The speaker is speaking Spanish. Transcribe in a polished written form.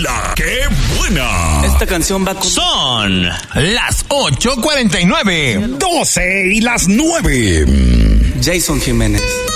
¡Hala! ¡Qué buena! Esta canción va con... Son las 8:49. 12 y las 9. Jason Jiménez.